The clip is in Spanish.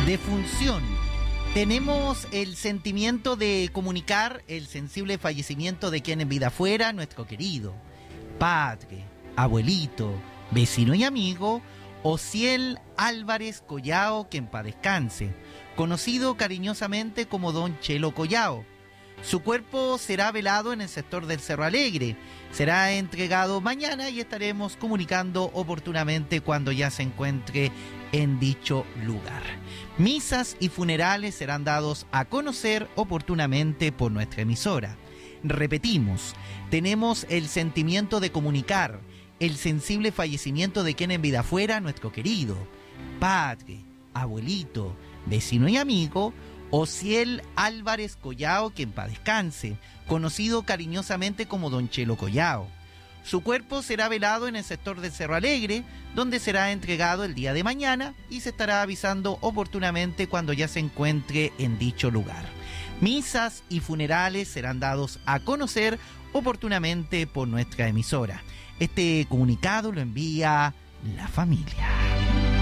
Defunción. Tenemos el sentimiento de comunicar el sensible fallecimiento de quien en vida fuera nuestro querido padre, abuelito, vecino y amigo Ociel Álvarez Collao, que en paz descanse, conocido cariñosamente como Don Chelo Collao. Su cuerpo será velado en el sector del Cerro Alegre. Será entregado mañana y estaremos comunicando oportunamente cuando ya se encuentre en dicho lugar. Misas y funerales serán dados a conocer oportunamente por nuestra emisora. Repetimos, tenemos el sentimiento de comunicar el sensible fallecimiento de quien en vida fuera nuestro querido padre, abuelito, vecino y amigo Ociel Álvarez Collao, que en paz descanse, conocido cariñosamente como Don Chelo Collao. Su cuerpo será velado en el sector del Cerro Alegre, donde será entregado el día de mañana y se estará avisando oportunamente cuando ya se encuentre en dicho lugar. Misas y funerales serán dados a conocer oportunamente por nuestra emisora. Este comunicado lo envía la familia.